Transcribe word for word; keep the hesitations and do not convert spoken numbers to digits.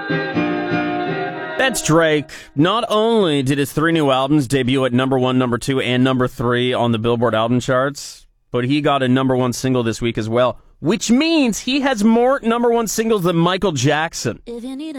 That's Drake. Not only did his three new albums debut at number one, number two, and number three on the Billboard album charts, but he got a number one single this week as well, which means he has more number one singles than Michael Jackson. If you need a